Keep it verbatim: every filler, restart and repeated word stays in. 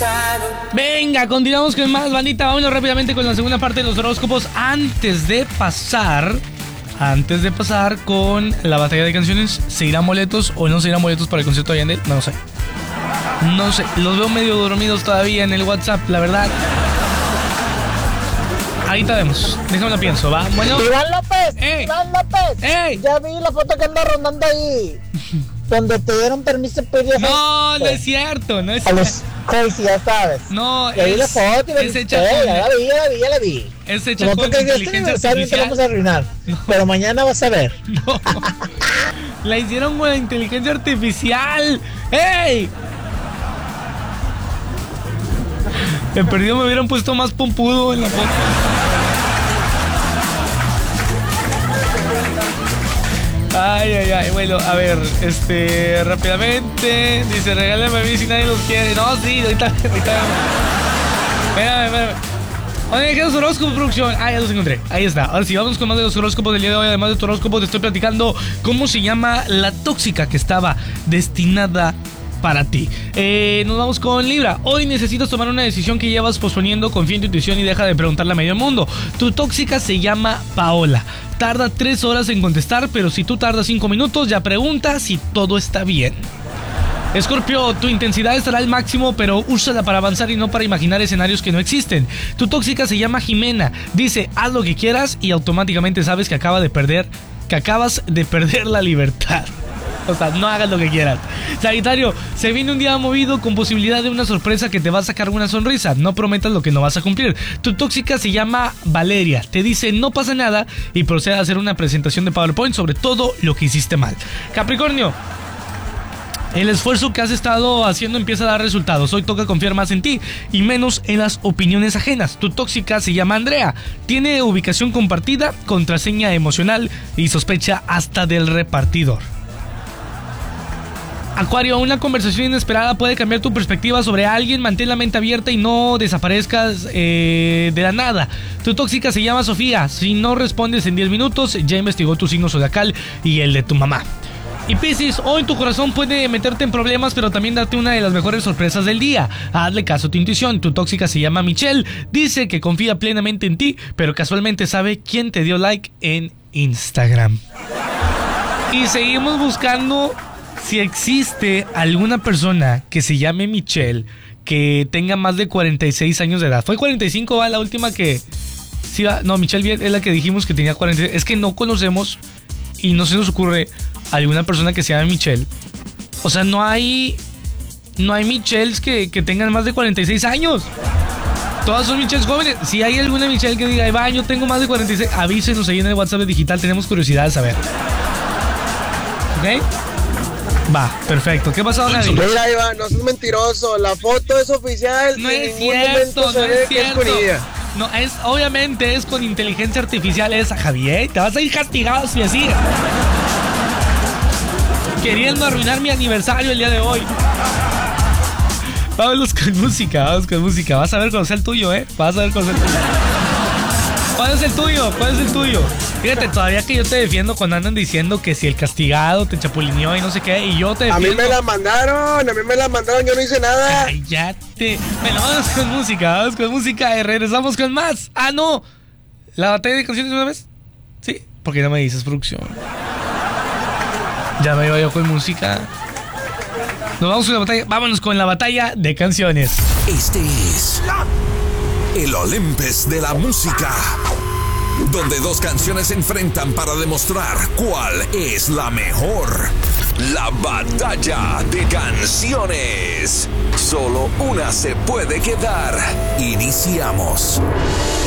Venga, continuamos con más, bandita. Vámonos rápidamente con la segunda parte de los horóscopos. Antes de pasar, antes de pasar con la batalla de canciones, ¿se irán boletos o no se irán boletos para el concierto de Yandel? No lo sé. No sé, los veo medio dormidos todavía en el WhatsApp, la verdad. Ahorita vemos, déjame la pienso, va. Bueno. Iván López, ¡Ey! Iván López. ¡Ey! Ya vi la foto que anda rondando ahí. Donde te dieron permiso para ir. No, no es cierto, no es A cierto. los crazy, ya sabes. No, ya vi la es, foto y la es vi. hecha Ya con, la vi, ya la vi, ya la vi. es hecha No con porque este inteligencia aniversario te artificial. vamos a arruinar. No. Pero mañana vas a ver. No, la hicieron con la inteligencia artificial. ¡Ey! De perdido me hubieran puesto más pompudo en la foto. Ay, ay, ay, bueno, a ver, este, rápidamente, dice, regálame a mí si nadie los quiere. No, sí, ahorita, ahorita. Espérame, espérame. ¿Dónde dejé los horóscopos, producción? Ah, ya los encontré, ahí está. Ahora sí, vamos con más de los horóscopos del día de hoy. Además de tu horóscopo, te estoy platicando cómo se llama la tóxica que estaba destinada para ti. Eh, nos vamos con Libra. Hoy necesitas tomar una decisión que llevas posponiendo. Confía en tu intuición y deja de preguntarle a medio mundo. Tu tóxica se llama Paola. Tarda tres horas en contestar, pero si tú tardas cinco minutos, ya pregunta si todo está bien. Escorpio, tu intensidad estará al máximo, pero úsala para avanzar y no para imaginar escenarios que no existen. Tu tóxica se llama Jimena. Dice, haz lo que quieras y automáticamente sabes que acaba de perder, que acabas de perder la libertad. O sea, no hagas lo que quieras. Sagitario, se viene un día movido con posibilidad de una sorpresa que te va a sacar una sonrisa. No prometas lo que no vas a cumplir. Tu tóxica se llama Valeria. Te dice no pasa nada y procede a hacer una presentación de PowerPoint sobre todo lo que hiciste mal. Capricornio, el esfuerzo que has estado haciendo empieza a dar resultados. Hoy toca confiar más en ti y menos en las opiniones ajenas. Tu tóxica se llama Andrea. Tiene ubicación compartida, contraseña emocional y sospecha hasta del repartidor. Acuario, una conversación inesperada puede cambiar tu perspectiva sobre alguien. Mantén la mente abierta y no desaparezcas eh, de la nada. Tu tóxica se llama Sofía. Si no respondes en diez minutos, ya investigó tu signo zodiacal y el de tu mamá. Y Piscis, hoy tu corazón puede meterte en problemas, pero también darte una de las mejores sorpresas del día. Hazle caso a tu intuición. Tu tóxica se llama Michelle. Dice que confía plenamente en ti, pero casualmente sabe quién te dio like en Instagram. Y seguimos buscando si existe alguna persona que se llame Michelle que tenga más de cuarenta y seis años de edad. Fue cuarenta y cinco, va la última que... Sí, va, no, Michelle es la que dijimos que tenía cuarenta y seis. Es que no conocemos y no se nos ocurre alguna persona que se llame Michelle. O sea, no hay... No hay Michelles que, que tengan más de cuarenta y seis años. Todas son Michelles jóvenes. Si hay alguna Michelle que diga, va, yo tengo más de cuarenta y seis, avísenos ahí en el WhatsApp digital. Tenemos curiosidad de saber. ¿Ok? Va, perfecto. ¿Qué pasó, Navi? Mira, Iván, no seas mentiroso. La foto es oficial. No y en es ningún cierto, momento no se ve es que es cierto. con ella. No, es, obviamente es con inteligencia artificial esa, Javier. Te vas a ir castigado si así. Queriendo arruinar mi aniversario el día de hoy. Vámonos con música, vamos con música. Vas a ver cuál es el tuyo, ¿eh? Vas a ver cuál es el tuyo. ¿Cuál es el tuyo? ¿Cuál es el tuyo? Fíjate, todavía que yo te defiendo cuando andan diciendo que si el castigado te chapulineó y no sé qué, y yo te defiendo. A mí me la mandaron, a mí me la mandaron, yo no hice nada. Cállate. Bueno, vamos con música, vamos con música y regresamos con más. Ah, no. ¿La batalla de canciones una vez? Sí, porque no me dices producción. Ya me iba yo con música. Nos vamos con la batalla. Vámonos con la batalla de canciones. Este es el Olympus de la música, donde dos canciones se enfrentan para demostrar cuál es la mejor. La batalla de canciones. Solo una se puede quedar. Iniciamos.